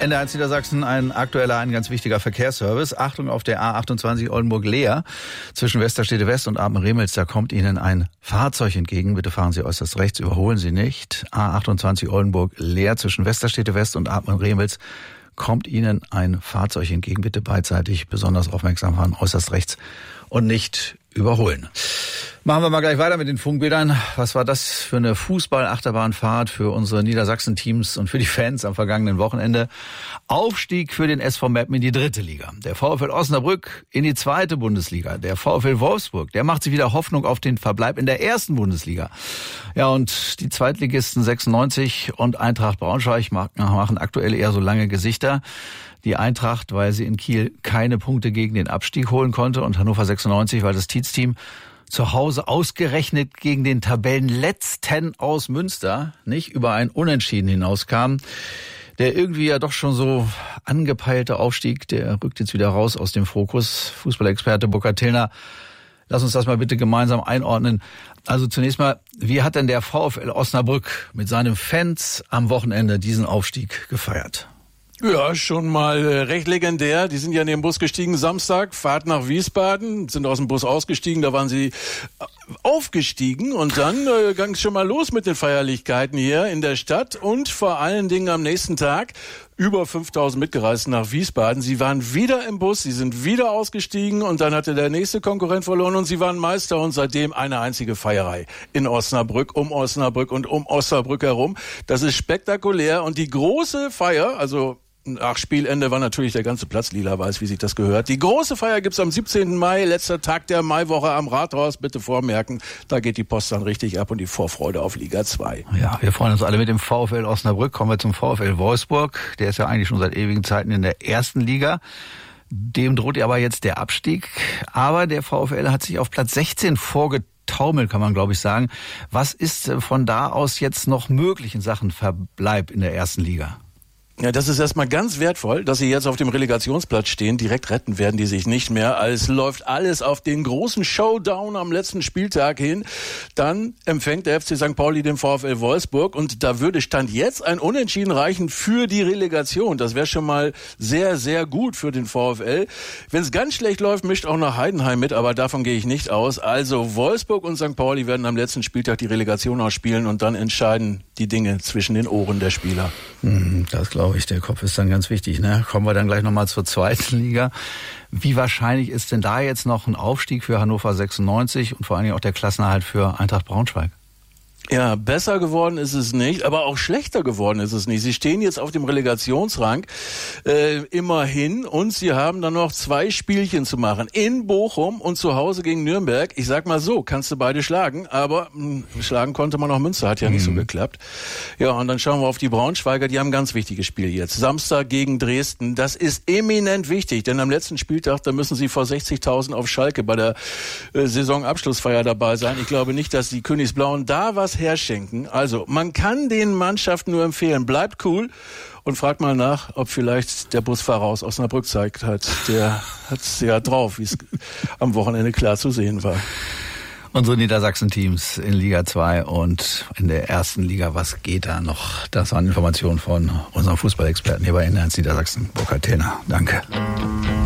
NDR1 Niedersachsen, ein aktueller, ein ganz wichtiger Verkehrsservice. Achtung auf der A28 Oldenburg-Leer zwischen Westerstede West und Apen-Remels. Da kommt Ihnen ein Fahrzeug entgegen. Bitte fahren Sie äußerst rechts, überholen Sie nicht. A28 Oldenburg-Leer zwischen Westerstede West und Apen-Remels kommt Ihnen ein Fahrzeug entgegen. Bitte beidseitig besonders aufmerksam fahren, äußerst rechts und nicht überholen. Machen wir mal gleich weiter mit den Funkbildern. Was war das für eine Fußball-Achterbahnfahrt für unsere Niedersachsen-Teams und für die Fans am vergangenen Wochenende? Aufstieg für den SV Meppen in die 3. Liga. Der VfL Osnabrück in die 2. Bundesliga. Der VfL Wolfsburg, der macht sich wieder Hoffnung auf den Verbleib in der 1. Bundesliga. Ja, und die Zweitligisten 96 und Eintracht Braunschweig machen aktuell eher so lange Gesichter. Die Eintracht, weil sie in Kiel keine Punkte gegen den Abstieg holen konnte, und Hannover 96, weil das Tietz-Team zu Hause ausgerechnet gegen den Tabellenletzten aus Münster nicht über ein Unentschieden hinauskam. Der irgendwie ja doch schon so angepeilte Aufstieg, der rückt jetzt wieder raus aus dem Fokus. Fußballexperte Burkhard Tillner, lass uns das mal bitte gemeinsam einordnen. Also zunächst mal, wie hat denn der VfL Osnabrück mit seinen Fans am Wochenende diesen Aufstieg gefeiert? Ja, schon mal recht legendär. Die sind ja in den Bus gestiegen Samstag, Fahrt nach Wiesbaden, sind aus dem Bus ausgestiegen, da waren sie aufgestiegen und dann ging es schon mal los mit den Feierlichkeiten hier in der Stadt und vor allen Dingen am nächsten Tag über 5000 mitgereist nach Wiesbaden. Sie waren wieder im Bus, sie sind wieder ausgestiegen und dann hatte der nächste Konkurrent verloren und sie waren Meister und seitdem eine einzige Feierei in Osnabrück, um Osnabrück und um Osnabrück herum. Das ist spektakulär und die große Feier, also nach Spielende war natürlich der ganze Platz lila-weiß, wie sich das gehört. Die große Feier gibt's am 17. Mai, letzter Tag der Maiwoche am Rathaus. Bitte vormerken, da geht die Post dann richtig ab und die Vorfreude auf Liga 2. Ja, wir freuen uns alle mit dem VfL Osnabrück. Kommen wir zum VfL Wolfsburg. Der ist ja eigentlich schon seit ewigen Zeiten in der 1. Liga. Dem droht aber jetzt der Abstieg. Aber der VfL hat sich auf Platz 16 vorgetaumelt, kann man glaube ich sagen. Was ist von da aus jetzt noch möglich in Sachen Verbleib in der 1. Liga? Ja, das ist erstmal ganz wertvoll, dass sie jetzt auf dem Relegationsplatz stehen. Direkt retten werden die sich nicht mehr. Es läuft alles auf den großen Showdown am letzten Spieltag hin. Dann empfängt der FC St. Pauli den VfL Wolfsburg und da würde Stand jetzt ein Unentschieden reichen für die Relegation. Das wäre schon mal sehr, sehr gut für den VfL. Wenn es ganz schlecht läuft, mischt auch noch Heidenheim mit, aber davon gehe ich nicht aus. Also Wolfsburg und St. Pauli werden am letzten Spieltag die Relegation ausspielen und dann entscheiden die Dinge zwischen den Ohren der Spieler. Das glaube ich, der Kopf ist dann ganz wichtig. Ne? Kommen wir dann gleich nochmal zur 2. Liga. Wie wahrscheinlich ist denn da jetzt noch ein Aufstieg für Hannover 96 und vor allen Dingen auch der Klassenerhalt für Eintracht Braunschweig? Ja, besser geworden ist es nicht, aber auch schlechter geworden ist es nicht. Sie stehen jetzt auf dem Relegationsrang, immerhin, und sie haben dann noch 2 Spielchen zu machen. In Bochum und zu Hause gegen Nürnberg. Ich sag mal so, kannst du beide schlagen, aber schlagen konnte man auch Münster, hat ja nicht so geklappt. Ja, und dann schauen wir auf die Braunschweiger, die haben ein ganz wichtiges Spiel jetzt. Samstag gegen Dresden, das ist eminent wichtig, denn am letzten Spieltag, da müssen sie vor 60.000 auf Schalke bei der Saisonabschlussfeier dabei sein. Ich glaube nicht, dass die Königsblauen da was herschenken. Also, man kann den Mannschaften nur empfehlen, bleibt cool und fragt mal nach, ob vielleicht der Busfahrer aus Osnabrück zeigt hat. Der hat's ja drauf, wie es am Wochenende klar zu sehen war. Unsere Niedersachsen-Teams in Liga 2 und in der 1. Liga, was geht da noch? Das waren Informationen von unserem Fußballexperten hier bei NDR1 Niedersachsen, Burkhard Tillner. Danke.